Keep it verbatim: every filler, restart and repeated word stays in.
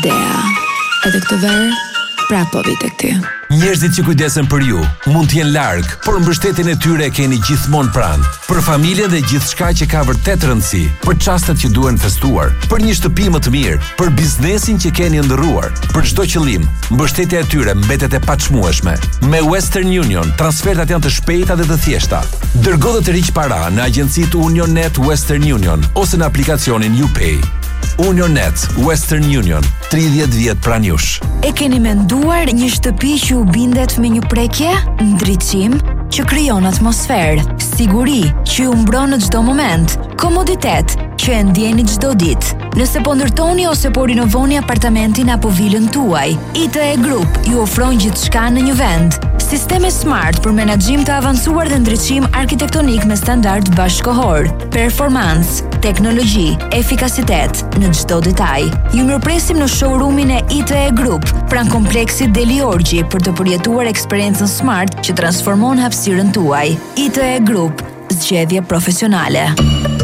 Dea, edhe këtë verë, pra po vite këty. Njerëzit që kujdesen për ju mund të jenë larg, por mbështetjen e tyre e keni gjithmonë pranë. Për familjen dhe gjithçka që ka vërtet rëndësi, për çastet që duhen festuar, për një shtëpi më të mirë, për biznesin që keni ndërruar, për çdo qëllim, mbështetja e tyre mbetet e paçmueshme. Me Western Union, transfertat janë të shpejta dhe të thjeshta. Dërgo dhe të riq para në agjencitë Unionet Western Union ose në aplikacionin UPay. Unionet Western Union, tridhjetë vjet pranë jush. E keni menduar një shtëpi që u bindet me një prekje, ndriçim që krijon atmosferë, siguri që ju mbron në çdo moment, komoditet që e ndjeni çdo ditë. Nëse po ndërtoni ose po rinovoni apartamentin apo vilën tuaj, I T E Group ju ofron gjithçka në një vend. Sisteme smart për menaxhim të avancuar dhe ndriçim arkitektonik me standard bashkëkohor, performancë, teknologji, efikasitet në çdo detaj. Ju mirëpresim në showroomin e I T E Group, pranë kompleksit Deli Orgji për të përjetuar eksperiencën smart që transformon hapësirën tuaj. I T E Group, zgjedhje profesionale.